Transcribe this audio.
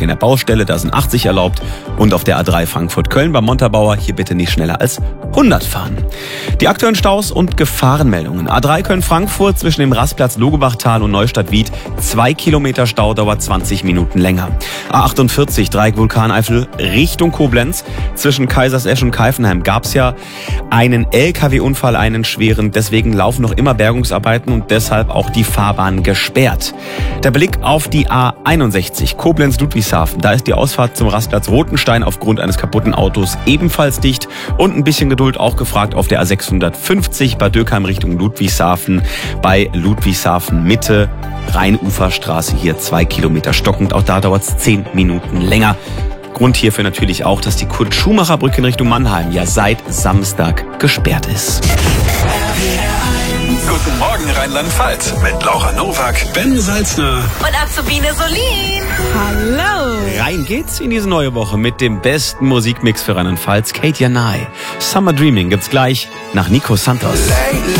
in der Baustelle, da sind 80 erlaubt. Und auf der A3 Frankfurt-Köln beim Montabaur hier bitte nicht schneller als 100 fahren. Die aktuellen Staus und Gefahrenmeldungen. A3 Köln-Frankfurt zwischen dem Rastplatz Logebachtal und Neustadt-Wied. 2 Kilometer Stau, dauert 20 Minuten länger. A48 Dreieck Vulkaneifel Richtung Koblenz. Zwischen Kaisersesch und Keifenheim gab es ja einen LKW-Unfall, einen schweren. Deswegen laufen noch immer Bergungsarbeiten und deshalb auch die Fahrbahn gesperrt. Der Blick auf die A61 Koblenz-Ludwigshafen. Da ist die Ausfahrt zum Rastplatz Rotenstein aufgrund eines kaputten Autos ebenfalls dicht. Und ein bisschen Geduld auch gefragt auf der A650 Bad Dürkheim Richtung Ludwigshafen. Bei Ludwigshafen Mitte, Rheinuferstraße hier 2 Kilometer stockend. Auch da dauert es 10 Minuten länger. Grund hierfür natürlich auch, dass die Kurt-Schumacher-Brücke in Richtung Mannheim ja seit Samstag gesperrt ist. Guten Morgen Rheinland-Pfalz mit Laura Nowak, Ben Salzner und Azubine Solin. Hallo. Rein geht's in diese neue Woche mit dem besten Musikmix für Rheinland-Pfalz. Kate Janai. Summer Dreaming gibt's gleich nach Nico Santos.